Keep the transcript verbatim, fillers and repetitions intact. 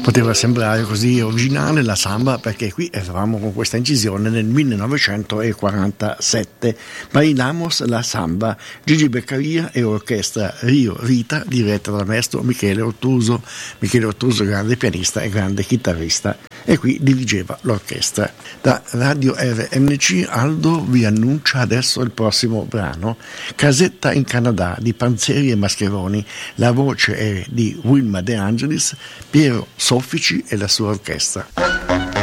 Poteva sembrare così originale la samba perché qui eravamo con questa incisione nel millenovecentoquarantasette. Bailamos la samba, Gigi Beccaria e orchestra Rio Rita diretta dal maestro Michele Ottuso. Michele Ottuso, grande pianista e grande chitarrista, e qui dirigeva l'orchestra. Da Radio R N C Aldo vi annuncia adesso il prossimo brano, Casetta in Canada di Panzeri e Mascheroni. La voce è di Wilma De Angelis, Piero Soffici e la sua orchestra.